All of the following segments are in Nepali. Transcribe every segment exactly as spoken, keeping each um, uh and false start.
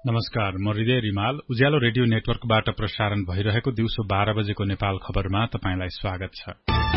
नमस्कार, म हृदय रिमाल। उज्यालो रेडियो नेटवर्कबाट प्रसारण भइरहेको दिउँसो बाह्र बजेको नेपाल खबरमा तपाईंलाई स्वागत छ।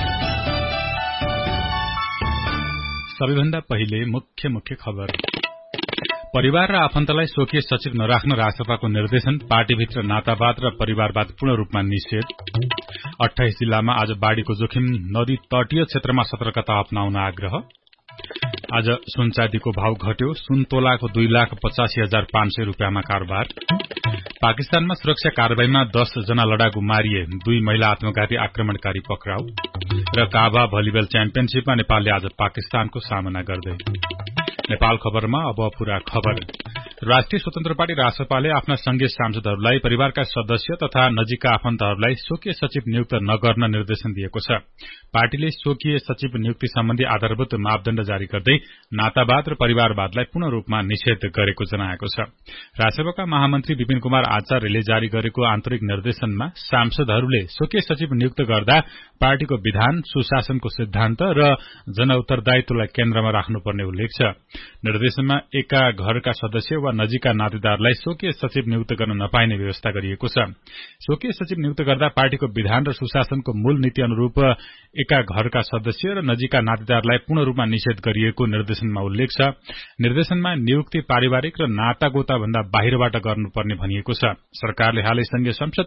सबैभन्दा पहिले मुख्य मुख्य खबर। परिवार र आफन्तलाई स्वकीय सचिव नराख्न राष्ट्रपतिको निर्देशन, पार्टीभित्र नातावाद र परिवारवाद पूर्ण रूपमा निषेध। अट्ठाइस जिल्लामा आज बाढ़ीको जोखिम, नदी तटीय क्षेत्रमा सतर्कता अपनाउन आग्रह। आज सुनचाँदीको भाव घट्यो, सुन तोलाको दुई लाख पचासी हजार पाँच सय रूपियाँमा कारोबार। पाकिस्तानमा सुरक्षा कारवाहीमा दस जना लडाकु मारिए, दुई महिला आत्मघाती आक्रमणकारी पक्राउ। र काभा भलिबल च्याम्पियनशीपमा नेपालले आज पाकिस्तानको सामना गर्दै। नेपाल खबरमा अब पूरा खबर। राष्ट्रिय स्वतन्त्र पार्टी राष्ट्रपाले आफ्ना संघीय सांसदहरूलाई परिवारका सदस्य तथा नजिकका आफन्तहरूलाई स्वकीय सचिव नियुक्त नगर्न निर्देशन दिएको छ। पार्टीले स्वकीय सचिव नियुक्ति सम्बन्धी आधारभूत मापदण्ड जारी गर्दै नातावाद र परिवारवादलाई पूर्ण रूपमा निषेध गरेको जनाएको छ। राष्ट्रपतिका महामन्त्री विपिन कुमार आचार्यले जारी गरेको आन्तरिक निर्देशनमा सांसदहरूले स्वकीय सचिव नियुक्त गर्दा पार्टीको विधान, सुशासनको सिद्धान्त र जनउत्तरदायित्वलाई केन्द्रमा राख्नुपर्ने उल्लेख छ। निर्देशनमा एका घरका सदस्य वा नजिकका नातेदारलाई स्वकीय सचिव नियुक्त गर्न नपाइने व्यवस्था गरिएको छ। स्वकीय सचिव नियुक्त गर्दा पार्टीको विधान र सुशासनको मूल नीति अनुरूप एका घरका सदस्य र नजिकका नातेदारलाई पूर्ण रूपमा निषेध गरिएको निर्देशनमा उल्लेख छ। निर्देशनमा नियुक्ति पारिवारिक र नातागोता भन्दा बाहिरबाट गर्नुपर्ने भनिएको छ। सरकारले हालै संघीय संसद